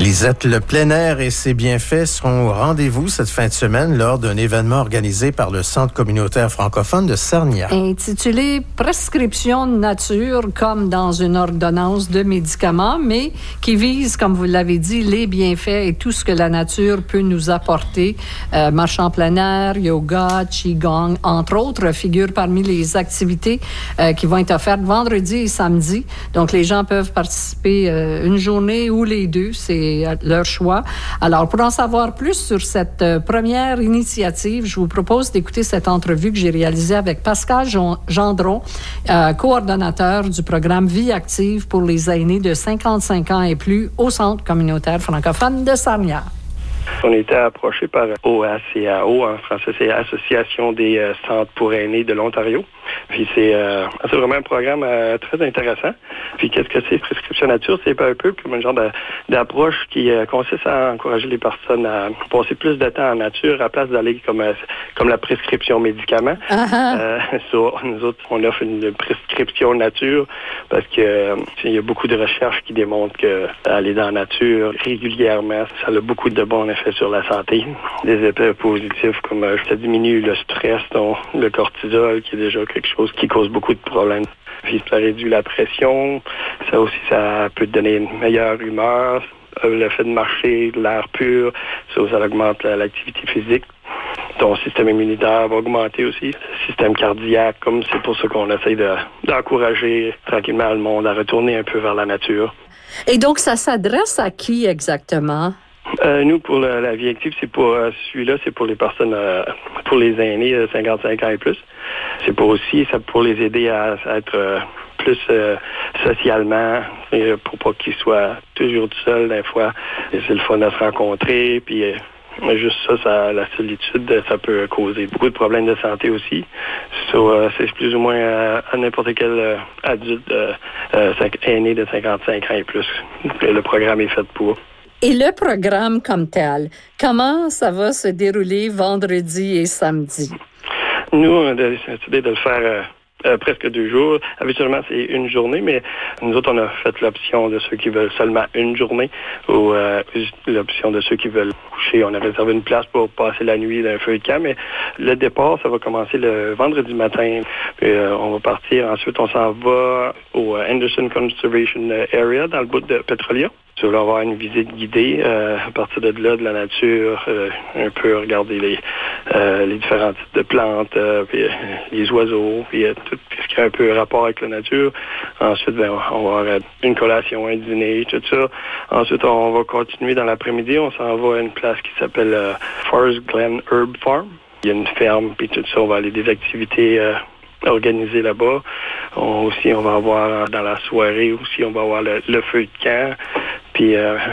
Lisette, le plein air et ses bienfaits seront au rendez-vous cette fin de semaine lors d'un événement organisé par le Centre communautaire francophone de Sarnia. Intitulé « Prescription de nature » comme dans une ordonnance de médicaments, mais qui vise, comme vous l'avez dit, les bienfaits et tout ce que la nature peut nous apporter. Marche en plein air, yoga, qigong, entre autres, figurent parmi les activités qui vont être offertes vendredi et samedi. Donc, les gens peuvent participer une journée ou les deux, c'est leur choix. Alors, pour en savoir plus sur cette première initiative, je vous propose d'écouter cette entrevue que j'ai réalisée avec Pascal Gendron, coordonnateur du programme Vie active pour les aînés de 55 ans et plus au Centre communautaire francophone de Sarnia. On a été approché par OACAO, en français c'est Association des centres pour aînés de l'Ontario. Puis c'est vraiment un programme très intéressant. Puis qu'est-ce que c'est, prescription nature? C'est un peu comme un genre d'approche qui consiste à encourager les personnes à passer plus de temps en nature à place d'aller comme la prescription médicaments. Nous autres, on offre une prescription nature parce que il y a beaucoup de recherches qui démontrent que aller dans la nature régulièrement, ça a beaucoup de bons effets sur la santé. Des effets positifs comme ça diminue le stress, le cortisol qui est déjà quelque chose qui cause beaucoup de problèmes. Puis ça réduit la pression. Ça peut te donner une meilleure humeur. Le fait de marcher, de l'air pur, ça augmente l'activité physique. Ton système immunitaire va augmenter aussi. Le système cardiaque, comme c'est pour ça qu'on essaie d'encourager tranquillement le monde à retourner un peu vers la nature. Et donc, ça s'adresse à qui exactement? Nous, pour la vie active, c'est pour celui-là, c'est pour les personnes, pour les aînés de 55 ans et plus. C'est pour les aider à être plus socialement, pour pas qu'ils soient toujours tout seuls des fois. Et c'est le fun de se rencontrer, puis juste ça, la solitude, ça peut causer beaucoup de problèmes de santé aussi. C'est plus ou moins à n'importe quel adulte aîné de 55 ans et plus que le programme est fait pour. Et le programme comme tel, comment ça va se dérouler vendredi et samedi? Nous, on a décidé de le faire presque 2 jours. Habituellement, c'est une journée, mais nous autres, on a fait l'option de ceux qui veulent seulement une journée ou l'option de ceux qui veulent coucher. On a réservé une place pour passer la nuit d'un feu de camp, mais le départ, ça va commencer le vendredi matin. Puis, on va partir. Ensuite, on s'en va au Anderson Conservation Area, dans le bout de Petrolia. Tu vas avoir une visite guidée à partir de là, de la nature, un peu regarder les différents types de plantes, puis les oiseaux, puis tout ce qui a un peu rapport avec la nature. Ensuite, on va avoir une collation, un dîner, tout ça. Ensuite, on va continuer dans l'après-midi. On s'en va à une place qui s'appelle Forest Glen Herb Farm. Il y a une ferme, puis tout ça. On va aller des activités organisées là-bas. On va avoir dans la soirée aussi, on va avoir le feu de camp. Puis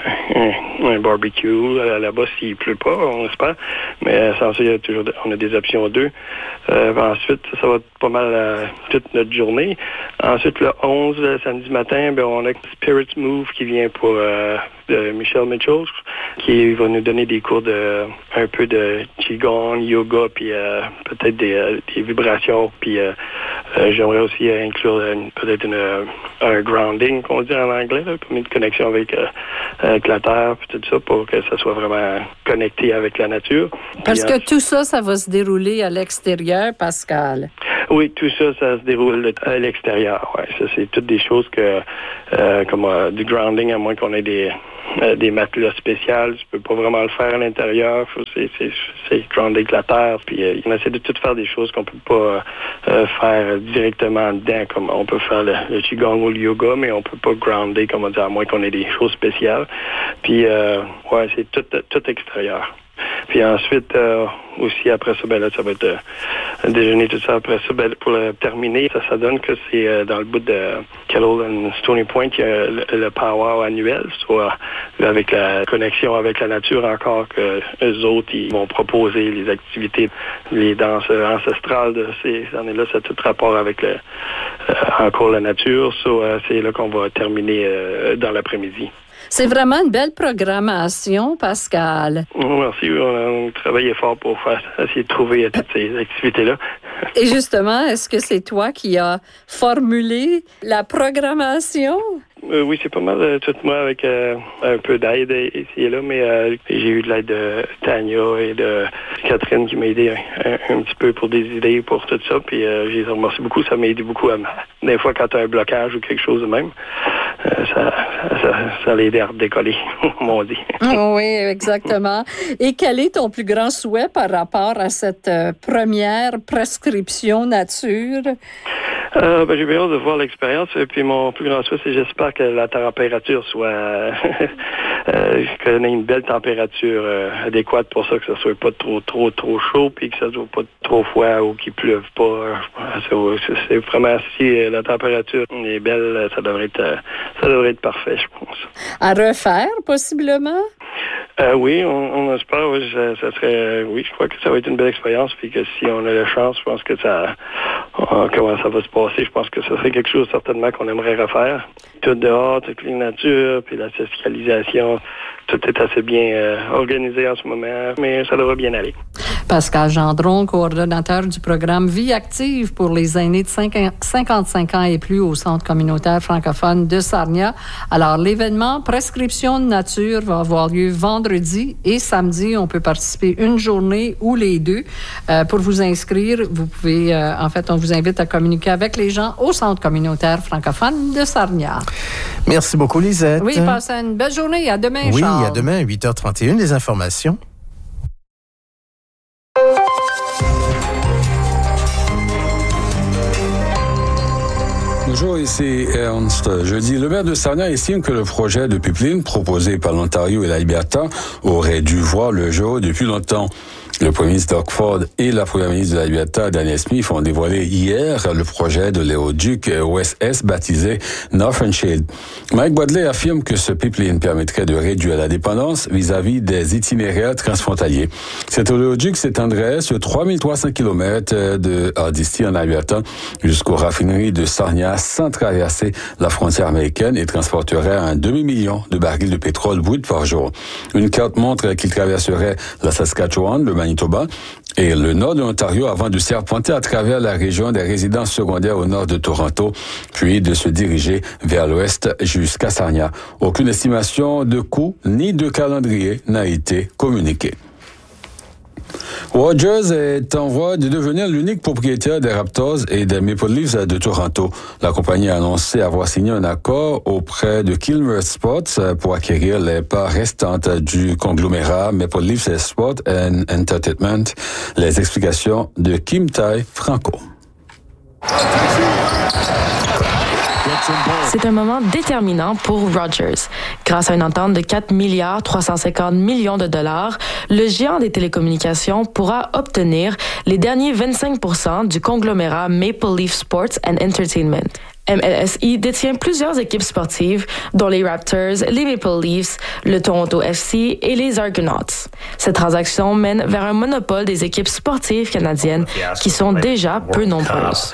un barbecue là-bas s'il pleut pas, on espère. Mais sans ça, on a des options 2. Ensuite, ça va être pas mal toute notre journée. Ensuite, le 11, le samedi matin, on a Spirit Move qui vient pour de Michelle Mitchell, qui va nous donner des cours un peu de qigong, yoga, puis peut-être des vibrations. Puis j'aimerais aussi inclure peut-être un grounding, qu'on dit en anglais, là, comme une connexion avec la terre, puis tout ça, pour que ça soit vraiment connecté avec la nature. Parce que tout ça, ça va se dérouler à l'extérieur, Pascal. Oui, tout ça, ça se déroule à l'extérieur. Ouais, ça, c'est toutes des choses que, comme du grounding, à moins qu'on ait des matelas spéciaux, tu peux pas vraiment le faire à l'intérieur. C'est grounding avec la terre. Puis on essaie de tout faire des choses qu'on peut pas faire directement dedans, comme on peut faire le qigong ou le yoga, mais on peut pas grounder, comme on dit, à moins qu'on ait des choses spéciales. Puis c'est tout extérieur. Puis ensuite, aussi après ça, ça va être déjeuner, tout ça. Après ça, pour terminer, ça donne que c'est dans le bout de Kettle and Stony Point qu'il y a le powwow annuel, soit avec la connexion avec la nature encore, que eux autres, ils vont proposer les activités, les danses ancestrales de ces années-là. Ça a tout rapport avec encore la nature. C'est là qu'on va terminer dans l'après-midi. C'est vraiment une belle programmation, Pascal. Merci. On a travaillé fort pour essayer de trouver toutes ces activités-là. Et justement, est-ce que c'est toi qui as formulé la programmation? Oui, c'est pas mal tout moi avec un peu d'aide ici et là, mais j'ai eu de l'aide de Tania et de Catherine qui m'a aidé un petit peu pour des idées pour tout ça. Puis je les remercie beaucoup. Ça m'a aidé beaucoup des fois quand tu as un blocage ou quelque chose de même. Ça l'a aidé à redécoller, comme on dit. Oui, exactement. Et quel est ton plus grand souhait par rapport à cette première prescription nature? J'ai bien hâte de voir l'expérience. Puis mon plus grand souhait, c'est j'espère que la température soit qu'on ait une belle température adéquate pour ça, que ça soit pas trop chaud, puis que ça soit pas trop froid ou qu'il pleuve pas. C'est vraiment si la température est belle, ça devrait être parfait, je pense. À refaire, possiblement? Oui, on espère. Oui, ça serait. Oui, je crois que ça va être une belle expérience, puis que si on a la chance, je pense que comment ça va se passer. Je pense que ça serait quelque chose certainement qu'on aimerait refaire. Tout dehors, toute la nature, puis la socialisation, tout est assez bien organisé en ce moment, mais ça devrait bien aller. Pascal Gendron, coordonnateur du programme Vie active pour les aînés de 55 ans et plus au Centre communautaire francophone de Sarnia. Alors, l'événement Prescription de nature va avoir lieu vendredi et samedi. On peut participer une journée ou les deux. Pour vous inscrire, vous pouvez, on vous invite à communiquer avec les gens au Centre communautaire francophone de Sarnia. Merci beaucoup, Lisette. Oui, passez une belle journée. À demain, Oui, Charles. à demain, 8h31, les informations. Bonjour, ici Ernst. Jeudi, le maire de Sarnia estime que le projet de pipeline proposé par l'Ontario et l'Alberta aurait dû voir le jour depuis longtemps. Le premier ministre Doug Ford et la première ministre de l'Alberta, Danielle Smith, ont dévoilé hier le projet de l'éoduc Ouest-Est baptisé Northern Shade. Mike Wadley affirme que ce pipeline permettrait de réduire la dépendance vis-à-vis des itinéraires transfrontaliers. Cet oléoduc s'étendrait sur 3300 km de Hardisty en Alberta jusqu'aux raffineries de Sarnia sans traverser la frontière américaine et transporterait un demi-million de barils de pétrole brut par jour. Une carte montre qu'il traverserait la Saskatchewan, le Manitoba et le nord de l'Ontario avant de serpenter à travers la région des résidences secondaires au nord de Toronto, puis de se diriger vers l'ouest jusqu'à Sarnia. Aucune estimation de coût ni de calendrier n'a été communiquée. Rogers est en voie de devenir l'unique propriétaire des Raptors et des Maple Leafs de Toronto. La compagnie a annoncé avoir signé un accord auprès de Kilmer Sports pour acquérir les parts restantes du conglomérat Maple Leafs Sport and Entertainment. Les explications de Kim Tai Franco. C'est un moment déterminant pour Rogers. Grâce à une entente de 4,350 milliards de dollars, le géant des télécommunications pourra obtenir les derniers 25% du conglomérat Maple Leaf Sports and Entertainment. MLSE détient plusieurs équipes sportives, dont les Raptors, les Maple Leafs, le Toronto FC et les Argonauts. Cette transaction mène vers un monopole des équipes sportives canadiennes qui sont déjà peu nombreuses.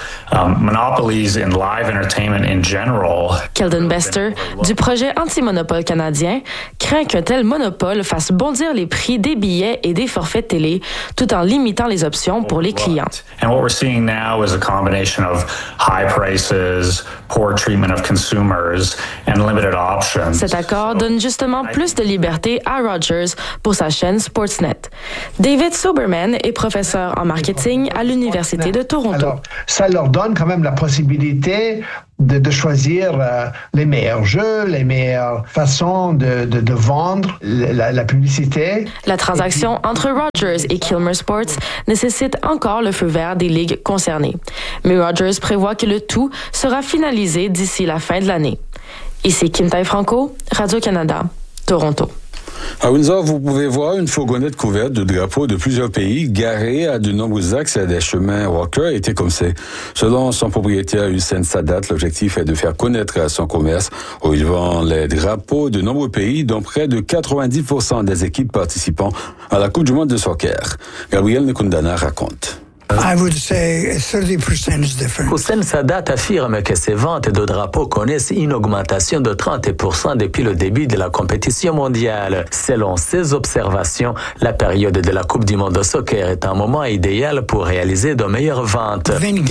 Keldon Bester, du projet anti-monopole canadien, craint qu'un tel monopole fasse bondir les prix des billets et des forfaits télé, tout en limitant les options pour les clients. And what we're seeing now is a combination of high prices, poor treatment of consumers, and limited options. Cet accord donne justement plus de liberté à Rogers pour sa chaîne Sportsnet. David Soberman est professeur en marketing à l'Université de Toronto. Alors, ça leur donne quand même la possibilité de choisir les meilleurs jeux, les meilleures façons de vendre la publicité. La transaction entre Rogers et Kilmer Sports nécessite encore le feu vert des ligues concernées. Mais Rogers prévoit que le tout sera finalisé d'ici la fin de l'année. Ici Kim Tai Franco, Radio-Canada, Toronto. À Windsor, vous pouvez voir une fourgonnette couverte de drapeaux de plusieurs pays garée à de nombreux axes des chemins Walker et Tecumseh. Selon son propriétaire Hussein Sadat, l'objectif est de faire connaître son commerce où il vend les drapeaux de nombreux pays, dont près de 90% des équipes participant à la Coupe du monde de soccer. Gabriel Nekundana raconte. Hussein Sadat affirme que ses ventes de drapeaux connaissent une augmentation de 30% depuis le début de la compétition mondiale. Selon ses observations, la période de la Coupe du monde de soccer est un moment idéal pour réaliser de meilleures ventes.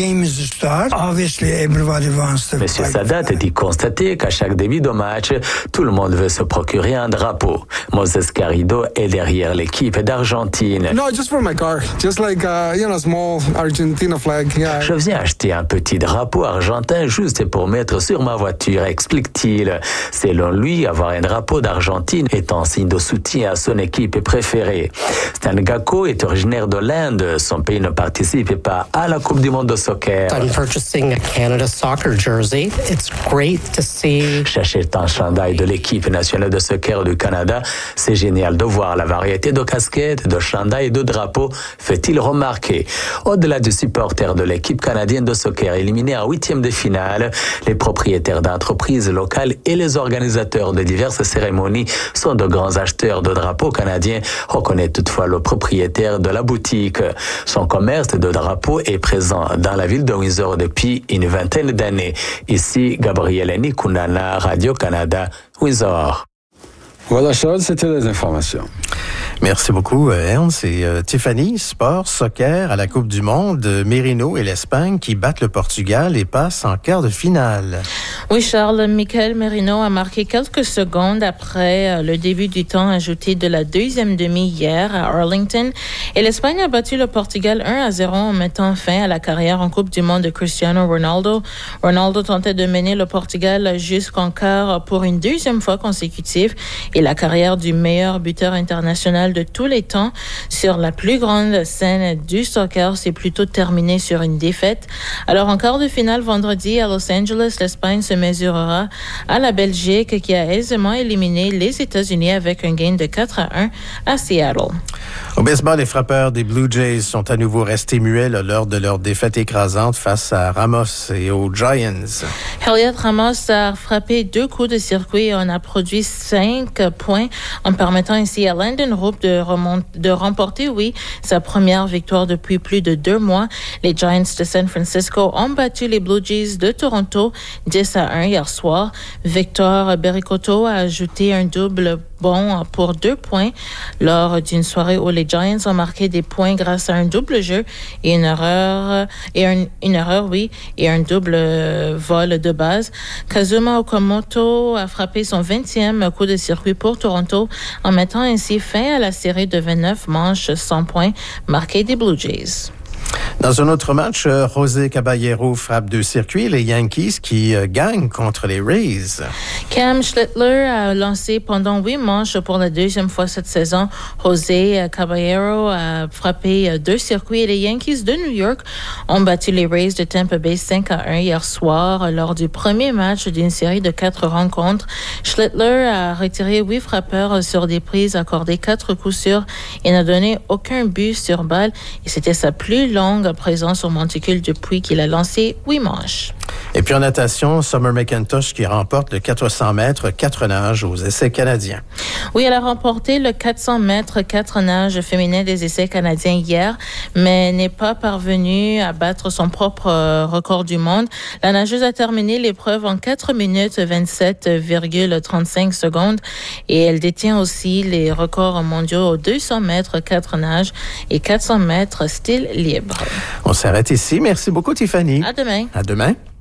Monsieur Sadat dit constater qu'à chaque début de match, tout le monde veut se procurer un drapeau. Moses Garrido est derrière l'équipe d'Argentine. No, just for my car. Just like, small Argentina flag. Yeah. Je viens acheter un petit drapeau argentin juste pour mettre sur ma voiture, explique-t-il. Selon lui, avoir un drapeau d'Argentine est un signe de soutien à son équipe préférée. Stan Gakko est originaire de l'Inde. Son pays ne participe pas à la Coupe du monde de soccer. I'm purchasing a Canada soccer jersey. It's great to see. J'achète un chandail de l'équipe nationale de soccer du Canada. C'est génial de voir la variété de casquettes, de chandails et de drapeaux, fait-il remarquer. Au-delà des supporters de l'équipe canadienne de soccer éliminée en 8e de finale, les propriétaires d'entreprises locales et les organisateurs de diverses cérémonies sont de grands acheteurs de drapeaux canadiens, reconnaît toutefois le propriétaire de la boutique. Son commerce de drapeaux est présent dans la ville de Windsor depuis une vingtaine d'années. Ici, Gabriel Nikunana, Radio-Canada, Windsor. Voilà, Charles, c'était les informations. Merci beaucoup, Ernst. Et Tiffany, sport, soccer à la Coupe du monde, Merino et l'Espagne qui battent le Portugal et passent en quart de finale. Oui, Charles, Michael Merino a marqué quelques secondes après le début du temps ajouté de la deuxième demi hier à Arlington. Et l'Espagne a battu le Portugal 1-0 en mettant fin à la carrière en Coupe du monde de Cristiano Ronaldo. Ronaldo tentait de mener le Portugal jusqu'en quart pour une deuxième fois consécutive. Et la carrière du meilleur buteur international de tous les temps sur la plus grande scène du soccer s'est plutôt terminée sur une défaite. Alors en quart de finale vendredi à Los Angeles, l'Espagne se mesurera à la Belgique qui a aisément éliminé les États-Unis avec un gain de 4-1 à Seattle. Au baseball, les frappeurs des Blue Jays sont à nouveau restés muets lors de leur défaite écrasante face à Ramos et aux Giants. Heliot Ramos a frappé 2 coups de circuit et en a produit 5 points en permettant ainsi à Landon Roop de remporter, sa première victoire depuis plus de 2 mois. Les Giants de San Francisco ont battu les Blue Jays de Toronto 10-1 hier soir. Victor Bericotto a ajouté un double bon pour 2 points lors d'une soirée où les Giants ont marqué des points grâce à un double jeu et une erreur et un double vol de base. Kazuma Okamoto a frappé son 20e coup de circuit pour Toronto en mettant ainsi fin à la série de 29 manches sans points marquées des Blue Jays. Dans un autre match, José Caballero frappe 2 circuits, les Yankees qui gagnent contre les Rays. Cam Schlittler a lancé pendant 8 manches pour la deuxième fois cette saison. José Caballero a frappé 2 circuits et les Yankees de New York ont battu les Rays de Tampa Bay 5-1 hier soir lors du premier match d'une série de 4 rencontres. Schlittler a retiré 8 frappeurs sur des prises, accordé 4 coups sûrs et n'a donné aucun but sur balle. Et c'était sa plus longue présence au monticule depuis qu'il a lancé 8 manches. Et puis en natation, Summer McIntosh qui remporte le 400 mètres 4 nages aux essais canadiens. Oui, elle a remporté le 400 mètres 4 nages féminin des essais canadiens hier, mais n'est pas parvenue à battre son propre record du monde. La nageuse a terminé l'épreuve en 4 minutes 27,35 secondes et elle détient aussi les records mondiaux aux 200 mètres 4 nages et 400 mètres style libre. On s'arrête ici. Merci beaucoup, Tiffany. À demain. À demain.